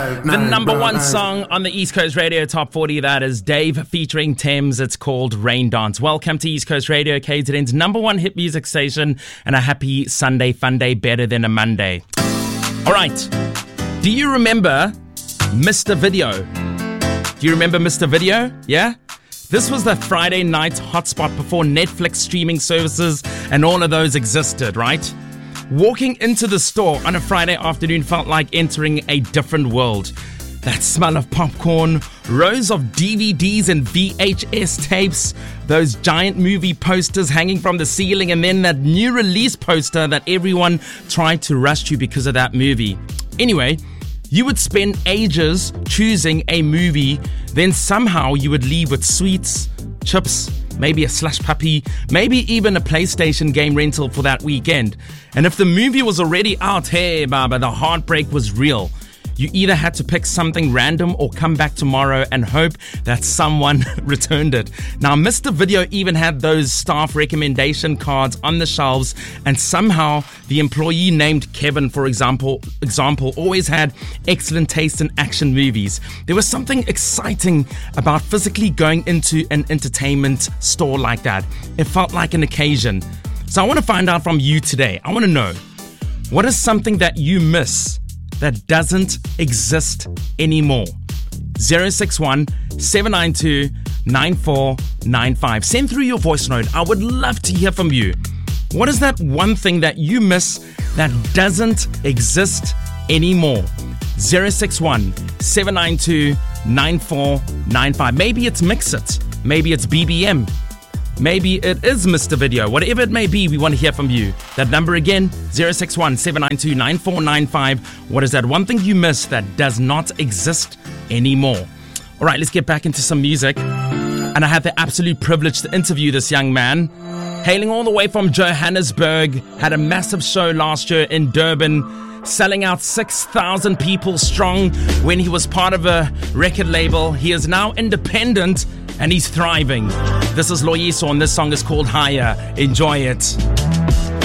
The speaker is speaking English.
The number one song on the East Coast Radio Top 40, that is Dave featuring Thames. It's called Rain Dance. Welcome to East Coast Radio, KZN's number one hit music station, and a happy Sunday fun day, better than a Monday. All right, do you remember Mr. Video? Do you remember Mr. Video? Yeah? This was the Friday night hotspot before Netflix streaming services and all of those existed, right? Walking into the store on a Friday afternoon felt like entering a different world. That smell of popcorn, rows of DVDs and VHS tapes, those giant movie posters hanging from the ceiling, and then that new release poster that everyone tried to rush to because of that movie. Anyway, you would spend ages choosing a movie, then somehow you would leave with sweets, chips, maybe a slush puppy, maybe even a PlayStation game rental for that weekend. And if the movie was already out, hey baba, the heartbreak was real. You either had to pick something random or come back tomorrow and hope that someone returned it. Now, Mr. Video even had those staff recommendation cards on the shelves, and somehow the employee named Kevin, for example, always had excellent taste in action movies. There was something exciting about physically going into an entertainment store like that. It felt like an occasion. So I want to find out from you today. I want to know, what is something that you miss that doesn't exist anymore? 061 792 9495. Send through your voice note. I would love to hear from you. What is that one thing that you miss that doesn't exist anymore? 061 792 9495. Maybe it's Mix-It. Maybe it's BBM. Maybe it is Mr. Video. Whatever it may be, we want to hear from you. That number again, 061 792 9495. What is that one thing you miss that does not exist anymore? All right, let's get back into some music. And I had the absolute privilege to interview this young man, hailing all the way from Johannesburg, had a massive show last year in Durban, selling out 6,000 people strong when he was part of a record label. He is now independent and he's thriving. This is Loyiso and this song is called Higher. Enjoy it.